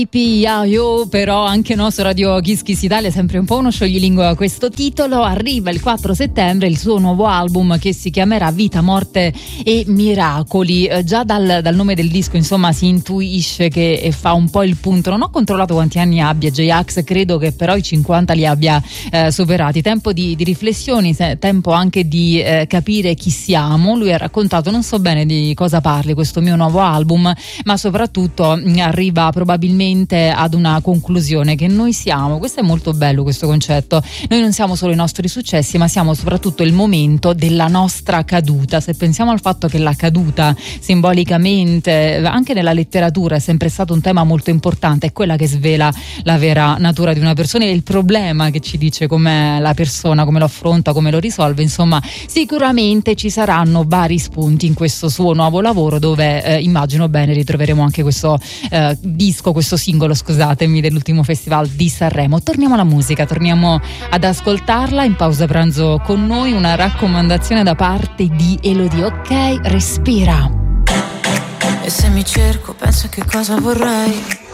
Io però anche no, su Radio Kiss Kiss Italia sempre un po' uno scioglilingua questo titolo. Arriva il 4 settembre il suo nuovo album che si chiamerà Vita, Morte e Miracoli. Già dal nome del disco insomma si intuisce che fa un po' il punto. Non ho controllato quanti anni abbia J-Ax, credo che però i 50 li abbia superati. Tempo di riflessioni, tempo anche di capire chi siamo. Lui ha raccontato, non so bene di cosa parli questo mio nuovo album, ma soprattutto arriva probabilmente ad una conclusione che noi siamo, questo è molto bello questo concetto, noi non siamo solo i nostri successi ma siamo soprattutto il momento della nostra caduta. Se pensiamo al fatto che la caduta simbolicamente anche nella letteratura è sempre stato un tema molto importante, è quella che svela la vera natura di una persona e il problema che ci dice com'è la persona, come lo affronta, come lo risolve. Insomma, sicuramente ci saranno vari spunti in questo suo nuovo lavoro dove immagino bene ritroveremo anche questo disco, questo singolo, scusatemi, dell'ultimo festival di Sanremo. Torniamo alla musica, torniamo ad ascoltarla in pausa pranzo con noi, una raccomandazione da parte di Elodie. Ok, respira. E se mi cerco penso che cosa vorrei,